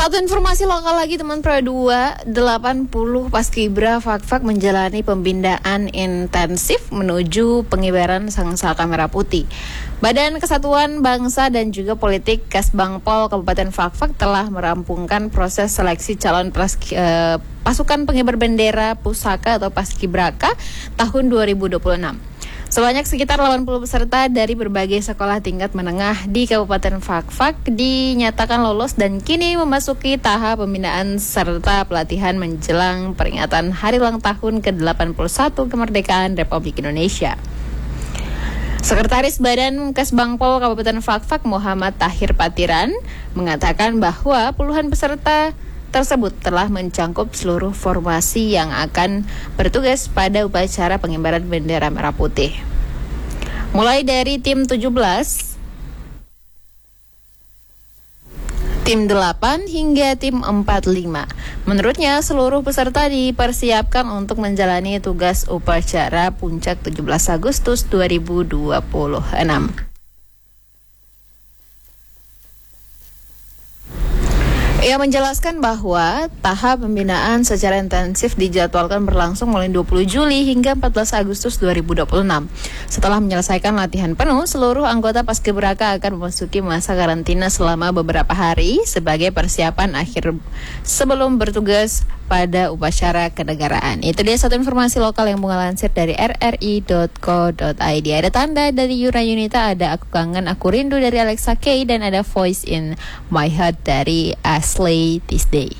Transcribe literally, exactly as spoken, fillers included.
Satu informasi lokal lagi teman Pro dua, delapan puluh Paskibra Fakfak menjalani pembinaan intensif menuju pengibaran Sangsaka Merah Putih. Badan Kesatuan Bangsa dan juga Politik Kasbangpol Kabupaten Fakfak telah merampungkan proses seleksi calon praski, eh, pasukan pengibar bendera pusaka atau Paskibraka tahun dua ribu dua puluh enam. Sebanyak sekitar delapan puluh peserta dari berbagai sekolah tingkat menengah di Kabupaten Fakfak dinyatakan lolos dan kini memasuki tahap pembinaan serta pelatihan menjelang peringatan Hari Ulang Tahun ke delapan puluh satu Kemerdekaan Republik Indonesia. Sekretaris Badan Kesbangpol Kabupaten Fakfak Muhammad Tahir Patiran mengatakan bahwa puluhan peserta tersebut telah mencangkup seluruh formasi yang akan bertugas pada upacara pengibaran bendera merah putih. Mulai dari tim tujuh belas, tim delapan hingga tim empat puluh lima. Menurutnya seluruh peserta dipersiapkan untuk menjalani tugas upacara puncak tujuh belas Agustus dua ribu dua puluh enam. Ia menjelaskan bahwa tahap pembinaan secara intensif dijadwalkan berlangsung mulai dua puluh Juli hingga empat belas Agustus dua ribu dua puluh enam. Setelah menyelesaikan latihan penuh, seluruh anggota Paskibraka akan memasuki masa karantina selama beberapa hari sebagai persiapan akhir sebelum bertugas pada upacara kenegaraan. Itu dia satu informasi lokal yang mengelansir dari r r i dot co dot i d. Ada tanda dari Yura Yunita, ada Aku Kangen Aku Rindu dari Alexa Kay, dan ada Voice in My Heart dari Ashley Tisdale.